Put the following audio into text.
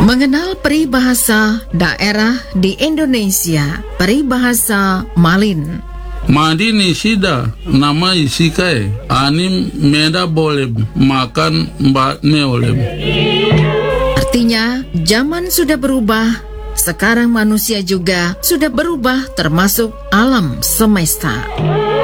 Mengenal peribahasa daerah di Indonesia, peribahasa Malin. Madini sida nama isikai anim meda boleh makan mbak neolem. Artinya, zaman sudah berubah, sekarang manusia juga sudah berubah termasuk alam semesta.